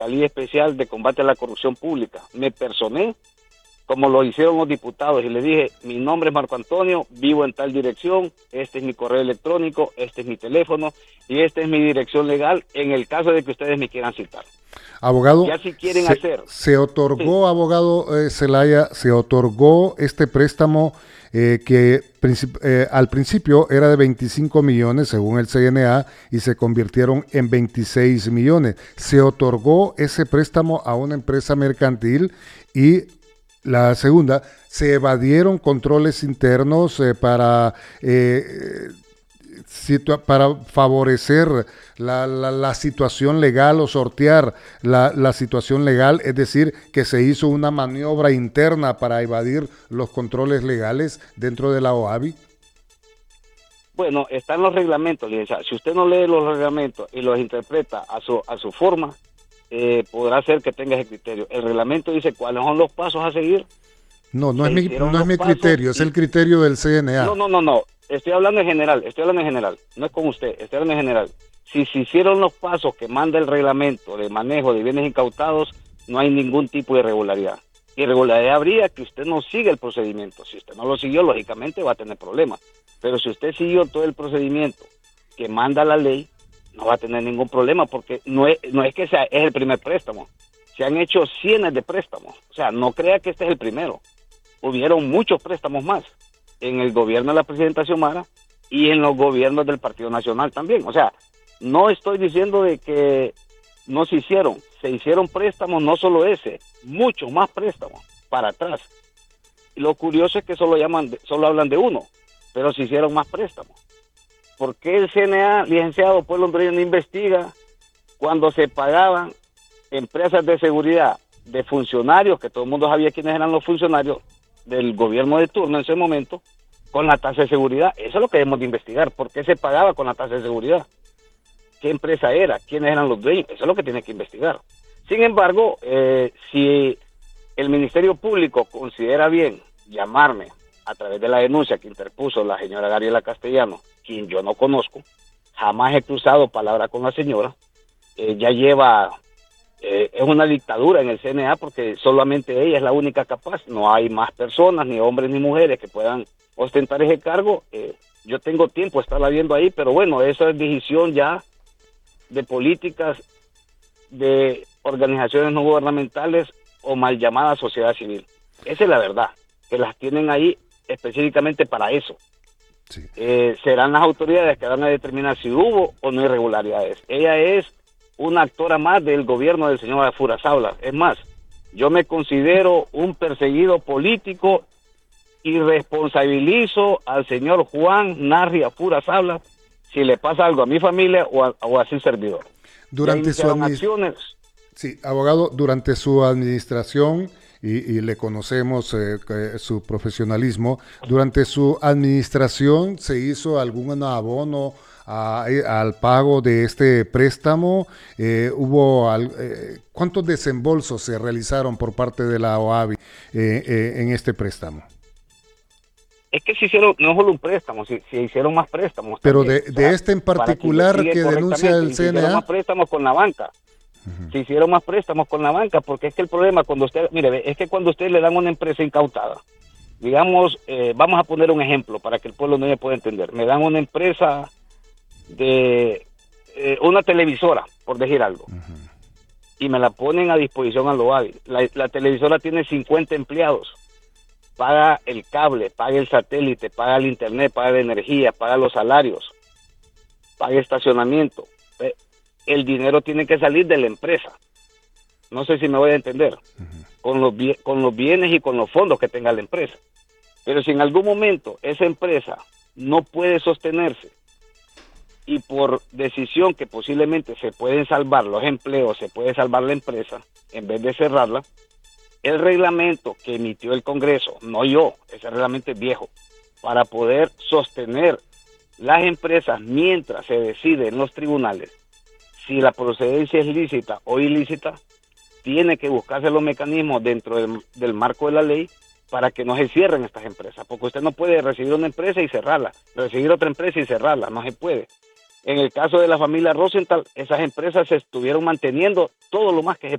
Fiscalía Especial de Combate a la Corrupción Pública. Me personé, como lo hicieron los diputados, y le dije, mi nombre es Marco Antonio, vivo en tal dirección, este es mi correo electrónico, este es mi teléfono, y esta es mi dirección legal, en el caso de que ustedes me quieran citar. Abogado, Ya si quieren hacer... se Sí. otorgó, abogado Zelaya, se otorgó este préstamo que al principio era de 25 millones según el CNA y se convirtieron en 26 millones. Se otorgó ese préstamo a una empresa mercantil y la segunda, se evadieron controles internos para favorecer la situación legal o sortear la situación legal, es decir, que se hizo una maniobra interna para evadir los controles legales dentro de la OAVI. Bueno, están los reglamentos, licenciado. Si usted no lee los reglamentos y los interpreta a su forma, podrá ser que tenga ese criterio. El reglamento dice cuáles son los pasos a seguir. No, Se hicieron no es los mi pasos criterio, es y... el criterio del CNA. No. Estoy hablando en general, no es con usted, estoy hablando en general. Si se hicieron los pasos que manda el reglamento de manejo de bienes incautados, no hay ningún tipo de irregularidad. Irregularidad habría que usted no siga el procedimiento. Si usted no lo siguió, lógicamente va a tener problemas. Pero si usted siguió todo el procedimiento que manda la ley, no va a tener ningún problema, porque no es que es el primer préstamo. Se han hecho cientos de préstamos. O sea, no crea que este es el primero. Hubieron muchos préstamos más en el gobierno de la presidenta Xiomara y en los gobiernos del Partido Nacional también. O sea, no estoy diciendo de que no se hicieron préstamos, no solo ese, muchos más préstamos para atrás. Y lo curioso es que solo hablan de uno, pero se hicieron más préstamos. ¿Por qué el CNA, licenciado Pueblo Hondureño, no investiga cuando se pagaban empresas de seguridad de funcionarios, que todo el mundo sabía quiénes eran los funcionarios del gobierno de turno en ese momento, con la tasa de seguridad? Eso es lo que debemos de investigar. ¿Por qué se pagaba con la tasa de seguridad? ¿Qué empresa era? ¿Quiénes eran los dueños? Eso es lo que tiene que investigar. Sin embargo, si el Ministerio Público considera bien llamarme a través de la denuncia que interpuso la señora Gabriela Castellano, quien yo no conozco, jamás he cruzado palabra con la señora, ya lleva... es una dictadura en el CNA porque solamente ella es la única capaz, no hay más personas, ni hombres ni mujeres que puedan ostentar ese cargo. Yo tengo tiempo de estarla viendo ahí, pero bueno, esa es decisión ya de políticas de organizaciones no gubernamentales o mal llamada sociedad civil. Esa es la verdad, que las tienen ahí específicamente para eso. Sí. Serán las autoridades que van a determinar si hubo o no irregularidades. Ella es una actora más del gobierno del señor Afura Saula. Es más, yo me considero un perseguido político y responsabilizo al señor Juan Narri Afura Saula si le pasa algo a mi familia o a su servidor. Durante su acciones. Sí, abogado, durante su administración, y le conocemos su profesionalismo, durante su administración se hizo algún abono al pago de este préstamo. ¿Cuántos desembolsos se realizaron por parte de la OAVI en este préstamo? Es que se hicieron, no solo un préstamo, se hicieron más préstamos. Pero también, de este en particular que denuncia el CNA. Se hicieron más préstamos con la banca. Se hicieron más préstamos con la banca, porque es que el problema cuando usted, mire, es que cuando usted le dan una empresa incautada, digamos, vamos a poner un ejemplo para que el pueblo no me pueda entender. Me dan una empresa de una televisora, por decir algo, y me la ponen a disposición a lo hábil. La televisora tiene 50 empleados, paga el cable, paga el satélite, paga el internet, paga la energía, paga los salarios, paga estacionamiento. El dinero tiene que salir de la empresa. No sé si me voy a entender. Con los bienes y con los fondos que tenga la empresa. Pero si en algún momento esa empresa no puede sostenerse y por decisión que posiblemente se pueden salvar los empleos, se puede salvar la empresa en vez de cerrarla, el reglamento que emitió el Congreso, no yo, ese reglamento es viejo, para poder sostener las empresas mientras se decide en los tribunales si la procedencia es lícita o ilícita, tiene que buscarse los mecanismos dentro del marco de la ley para que no se cierren estas empresas, porque usted no puede recibir una empresa y cerrarla, recibir otra empresa y cerrarla, no se puede. En el caso de la familia Rosenthal, esas empresas se estuvieron manteniendo todo lo más que se